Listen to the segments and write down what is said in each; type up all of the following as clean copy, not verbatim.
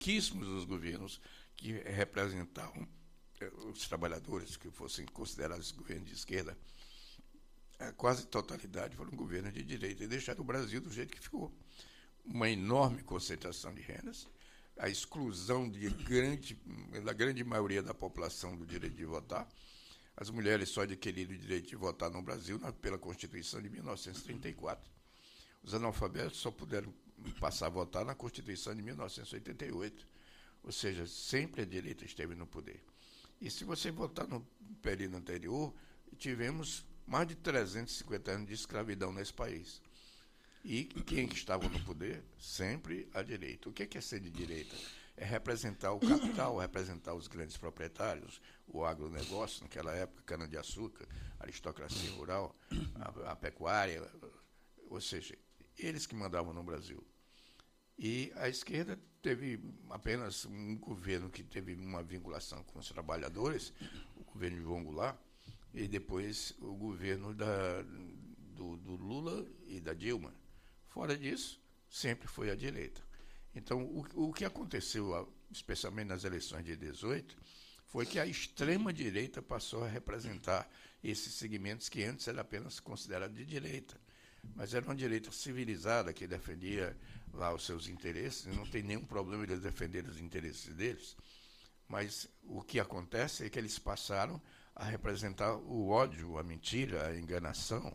pouquíssimos os governos que representavam os trabalhadores que fossem considerados governos de esquerda. A quase totalidade foram governos de direita e deixaram o Brasil do jeito que ficou. Uma enorme concentração de rendas, a exclusão da grande maioria da população do direito de votar. As mulheres só adquiriram o direito de votar no Brasil pela Constituição de 1934. Os analfabetos só puderam passar a votar na Constituição de 1988. Ou seja, sempre a direita esteve no poder. E se você voltar no período anterior, tivemos mais de 350 anos de escravidão nesse país. E quem estava no poder? Sempre a direita. O que é ser de direita? É representar o capital, representar os grandes proprietários, o agronegócio, naquela época, cana-de-açúcar, aristocracia rural, a pecuária, ou seja, eles que mandavam no Brasil. E a esquerda teve apenas um governo que teve uma vinculação com os trabalhadores, o governo de João Goulart, e depois o governo do Lula e da Dilma. Fora disso, sempre foi a direita. Então, o que aconteceu, especialmente nas eleições de 18, foi que a extrema-direita passou a representar esses segmentos que antes eram apenas considerados de direita. Mas era uma direita civilizada que defendia lá os seus interesses, e não tem nenhum problema de defender os interesses deles. Mas o que acontece é que eles passaram a representar o ódio, a mentira, a enganação,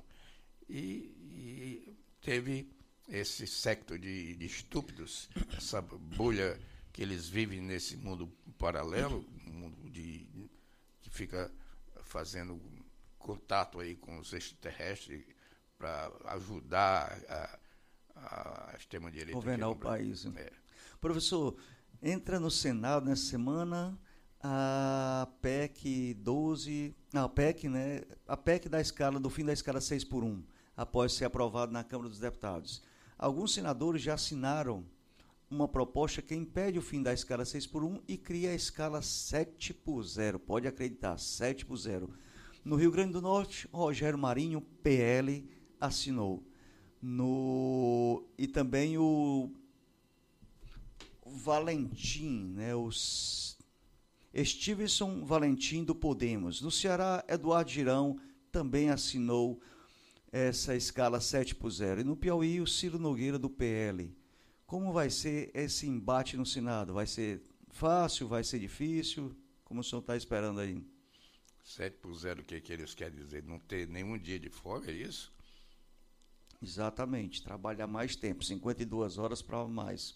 e teve esse secto de estúpidos, essa bolha que eles vivem nesse mundo paralelo, um mundo que fica fazendo contato aí com os extraterrestres para ajudar a extrema-direita. Governar o país. Professor, entra no Senado nessa semana a PEC 12, não, a PEC, né? A PEC do fim da escala 6x1, após ser aprovado na Câmara dos Deputados. Alguns senadores já assinaram uma proposta que impede o fim da escala 6x1 e cria a escala 7x0. Pode acreditar, 7x0. No Rio Grande do Norte, Rogério Marinho, PL, assinou. E também o Valentim, né, Stevenson Valentim, do Podemos. No Ceará, Eduardo Girão também assinou essa escala 7x0. E no Piauí, o Ciro Nogueira, do PL. Como vai ser esse embate no Senado? Vai ser fácil? Vai ser difícil? Como o senhor está esperando aí? 7x0, o que eles querem dizer? Não ter nenhum dia de folga, é isso? Exatamente. Trabalhar mais tempo, 52 horas para mais.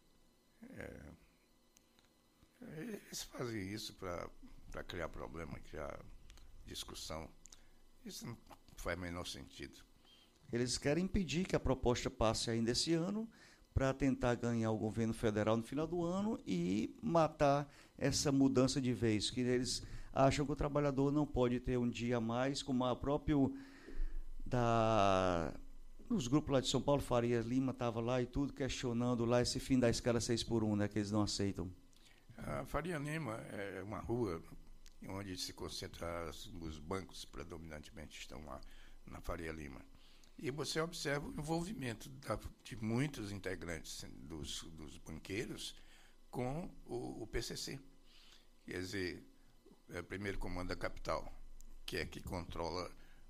Eles fazem isso para criar problema, criar discussão. Isso não faz o menor sentido. Eles querem impedir que a proposta passe ainda esse ano para tentar ganhar o governo federal no final do ano e matar essa mudança de vez, que eles acham que o trabalhador não pode ter um dia a mais, como a próprio os grupos lá de São Paulo, Faria Lima estava lá e tudo, questionando lá esse fim da escala 6x1, né, que eles não aceitam. A Faria Lima é uma rua onde se concentra os bancos, predominantemente estão lá na Faria Lima. E você observa o envolvimento de muitos integrantes dos banqueiros com o PCC. Quer dizer, é o primeiro comando da capital, que controla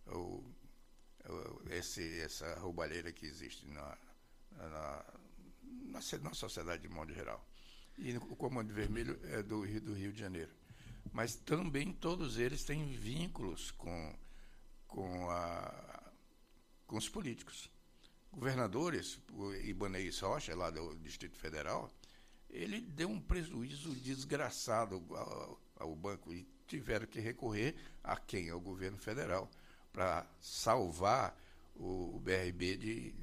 essa roubalheira que existe na sociedade de modo geral. E o Comando Vermelho é do Rio de Janeiro. Mas também todos eles têm vínculos com os políticos. Governadores, o Ibanez Rocha, lá do Distrito Federal, ele deu um prejuízo desgraçado ao banco e tiveram que recorrer a quem? Ao governo federal, para salvar o BRB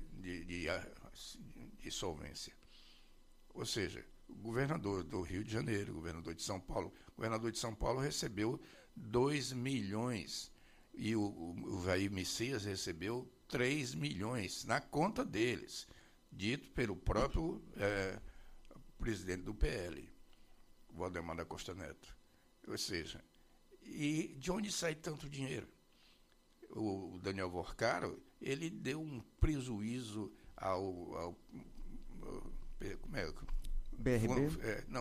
de solvência. Ou seja, o governador do Rio de Janeiro, o governador de São Paulo recebeu 2 milhões e o Jair Messias recebeu 3 milhões na conta deles, dito pelo próprio presidente do PL, Valdemar da Costa Neto. Ou seja, e de onde sai tanto dinheiro? O Daniel Vorcaro, ele deu um prejuízo BRB? Não,